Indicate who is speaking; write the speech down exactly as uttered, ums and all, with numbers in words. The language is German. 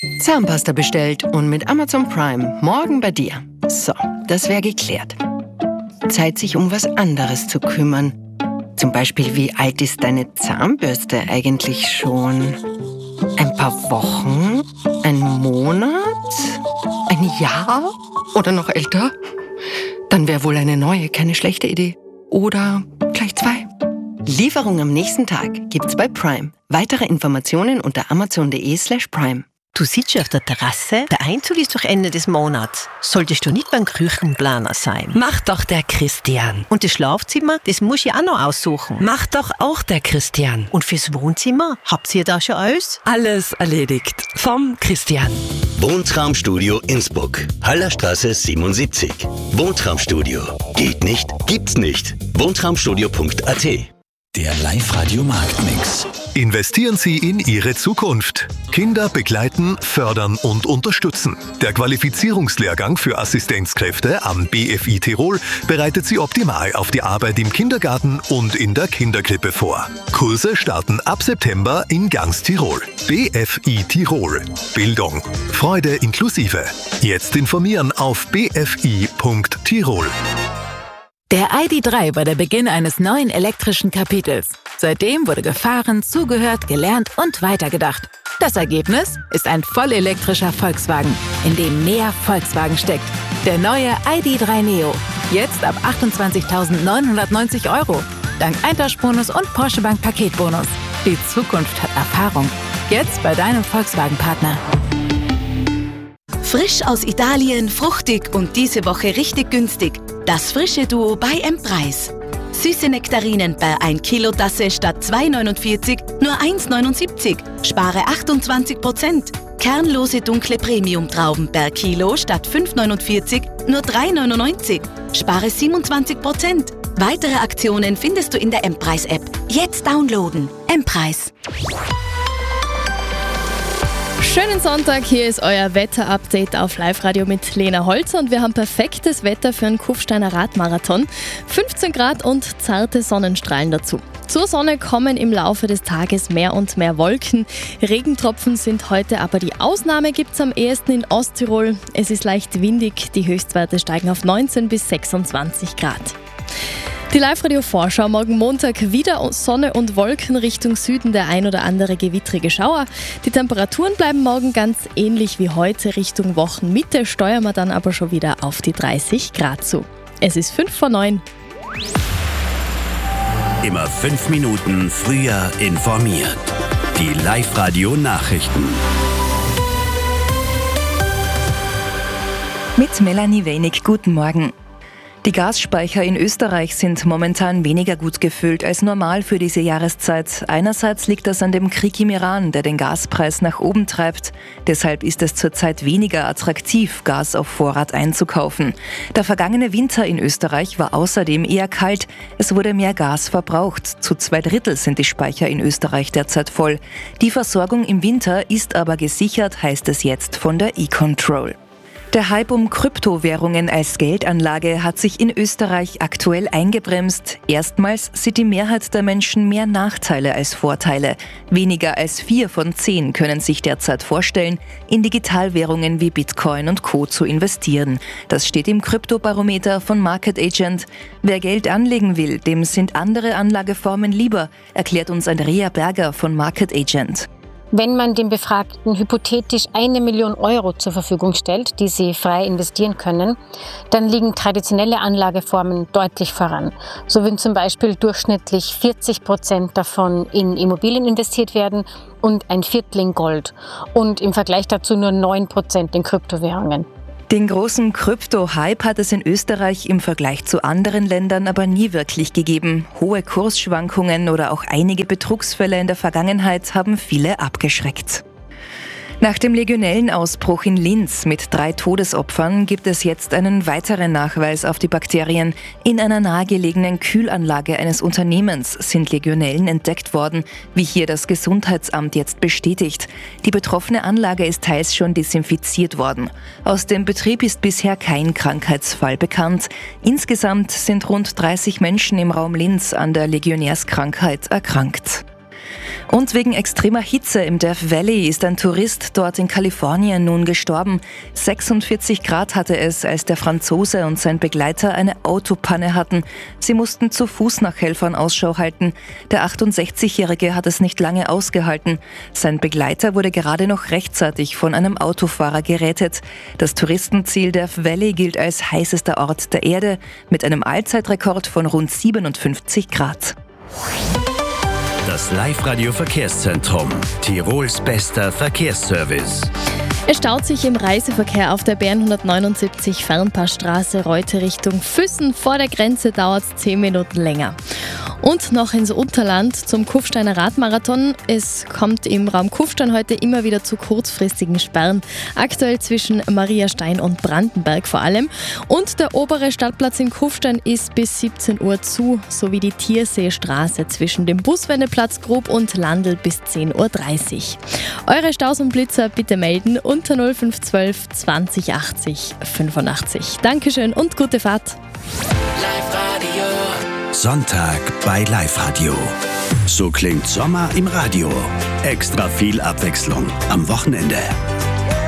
Speaker 1: Zahnpasta bestellt und mit Amazon Prime morgen bei dir. So, das wäre geklärt. Zeit, sich um was anderes zu kümmern. Zum Beispiel, wie alt ist deine Zahnbürste eigentlich schon? Ein paar Wochen? Ein Monat? Ein Jahr? Oder noch älter? Dann wäre wohl eine neue keine schlechte Idee. Oder gleich zwei. Lieferung am nächsten Tag gibt's bei Prime. Weitere Informationen unter amazon.de slash prime.
Speaker 2: Du sitzt schon auf der Terrasse, der Einzug ist doch Ende des Monats. Solltest du nicht beim Küchenplaner sein?
Speaker 3: Mach doch der Christian.
Speaker 2: Und das Schlafzimmer, das muss ich auch noch aussuchen.
Speaker 3: Mach doch auch der Christian.
Speaker 2: Und fürs Wohnzimmer, habt ihr da schon alles?
Speaker 3: Alles erledigt. Vom Christian.
Speaker 4: Wohntraumstudio Innsbruck. Hallerstraße siebenundsiebzig. Wohntraumstudio. Geht nicht? Gibt's nicht. Wohntraumstudio punkt a t.
Speaker 5: Der Live-Radio-Marktmix.
Speaker 6: Investieren Sie in Ihre Zukunft. Kinder begleiten, fördern und unterstützen. Der Qualifizierungslehrgang für Assistenzkräfte am B F I Tirol bereitet Sie optimal auf die Arbeit im Kindergarten und in der Kinderkrippe vor. Kurse starten ab September in ganz Tirol. B F I Tirol. Bildung. Freude inklusive. Jetzt informieren auf b f i punkt tirol.
Speaker 7: Der I D drei war der Beginn eines neuen elektrischen Kapitels. Seitdem wurde gefahren, zugehört, gelernt und weitergedacht. Das Ergebnis ist ein vollelektrischer Volkswagen, in dem mehr Volkswagen steckt. Der neue I D drei Neo. Jetzt ab achtundzwanzigtausendneunhundertneunzig Euro. Dank Eintauschbonus und Porsche Bank Paketbonus. Die Zukunft hat Erfahrung. Jetzt bei deinem Volkswagen-Partner.
Speaker 8: Frisch aus Italien, fruchtig und diese Woche richtig günstig. Das frische Duo bei M-Preis. Süße Nektarinen bei ein Kilo Tasse statt zwei neunundvierzig nur eins neunundsiebzig. Spare achtundzwanzig Prozent. Kernlose dunkle Premium-Trauben per Kilo statt fünf neunundvierzig nur drei neunundneunzig. Spare siebenundzwanzig Prozent. Weitere Aktionen findest du in der M-Preis-App. Jetzt downloaden. M-Preis.
Speaker 9: Schönen Sonntag, hier ist euer Wetter-Update auf Live-Radio mit Lena Holzer und wir haben perfektes Wetter für einen Kufsteiner Radmarathon. fünfzehn Grad und zarte Sonnenstrahlen dazu. Zur Sonne kommen im Laufe des Tages mehr und mehr Wolken. Regentropfen sind heute aber die Ausnahme, gibt es am ehesten in Osttirol. Es ist leicht windig, die Höchstwerte steigen auf neunzehn bis sechsundzwanzig Grad. Die Live-Radio-Vorschau morgen Montag wieder Sonne und Wolken Richtung Süden, der ein oder andere gewittrige Schauer. Die Temperaturen bleiben morgen ganz ähnlich wie heute Richtung Wochenmitte, steuern wir dann aber schon wieder auf die dreißig Grad zu. Es ist fünf vor neun.
Speaker 5: Immer fünf Minuten früher informiert. Die Live-Radio-Nachrichten.
Speaker 10: Mit Melanie Wenig, guten Morgen. Die Gasspeicher in Österreich sind momentan weniger gut gefüllt als normal für diese Jahreszeit. Einerseits liegt das an dem Krieg im Iran, der den Gaspreis nach oben treibt. Deshalb ist es zurzeit weniger attraktiv, Gas auf Vorrat einzukaufen. Der vergangene Winter in Österreich war außerdem eher kalt. Es wurde mehr Gas verbraucht. Zu zwei Drittel sind die Speicher in Österreich derzeit voll. Die Versorgung im Winter ist aber gesichert, heißt es jetzt von der E-Control. Der Hype um Kryptowährungen als Geldanlage hat sich in Österreich aktuell eingebremst. Erstmals sieht die Mehrheit der Menschen mehr Nachteile als Vorteile. Weniger als vier von zehn können sich derzeit vorstellen, in Digitalwährungen wie Bitcoin und Co. zu investieren. Das steht im Kryptobarometer von Market Agent. Wer Geld anlegen will, dem sind andere Anlageformen lieber, erklärt uns Andrea Berger von Market Agent.
Speaker 11: Wenn man den Befragten hypothetisch eine Million Euro zur Verfügung stellt, die sie frei investieren können, dann liegen traditionelle Anlageformen deutlich voran. So würden zum Beispiel durchschnittlich vierzig Prozent davon in Immobilien investiert werden und ein Viertel in Gold und im Vergleich dazu nur neun Prozent in Kryptowährungen.
Speaker 10: Den großen Krypto-Hype hat es in Österreich im Vergleich zu anderen Ländern aber nie wirklich gegeben. Hohe Kursschwankungen oder auch einige Betrugsfälle in der Vergangenheit haben viele abgeschreckt. Nach dem Legionellenausbruch in Linz mit drei Todesopfern gibt es jetzt einen weiteren Nachweis auf die Bakterien. In einer nahegelegenen Kühlanlage eines Unternehmens sind Legionellen entdeckt worden, wie hier das Gesundheitsamt jetzt bestätigt. Die betroffene Anlage ist teils schon desinfiziert worden. Aus dem Betrieb ist bisher kein Krankheitsfall bekannt. Insgesamt sind rund dreißig Menschen im Raum Linz an der Legionärskrankheit erkrankt. Und wegen extremer Hitze im Death Valley ist ein Tourist dort in Kalifornien nun gestorben. sechsundvierzig Grad hatte es, als der Franzose und sein Begleiter eine Autopanne hatten. Sie mussten zu Fuß nach Helfern Ausschau halten. Der achtundsechzigjährige hat es nicht lange ausgehalten. Sein Begleiter wurde gerade noch rechtzeitig von einem Autofahrer gerettet. Das Touristenziel Death Valley gilt als heißester Ort der Erde mit einem Allzeitrekord von rund siebenundfünfzig Grad.
Speaker 5: Das Live-Radio-Verkehrszentrum. Tirols bester Verkehrsservice.
Speaker 9: Es staut sich im Reiseverkehr auf der B N hundertneunundsiebzig Fernpassstraße Reute Richtung Füssen. Vor der Grenze dauert es zehn Minuten länger. Und noch ins Unterland zum Kufsteiner Radmarathon. Es kommt im Raum Kufstein heute immer wieder zu kurzfristigen Sperren. Aktuell zwischen Mariastein und Brandenberg vor allem. Und der obere Stadtplatz in Kufstein ist bis siebzehn Uhr zu, sowie die Tierseestraße zwischen dem Buswendeplatz Grub und Landl bis zehn Uhr dreißig. Eure Staus und Blitzer bitte melden unter null fünf eins zwei zwanzig achtzig fünfundachtzig. Dankeschön und gute Fahrt.
Speaker 5: Live-Radio. Sonntag bei Live-Radio. So klingt Sommer im Radio. Extra viel Abwechslung am Wochenende.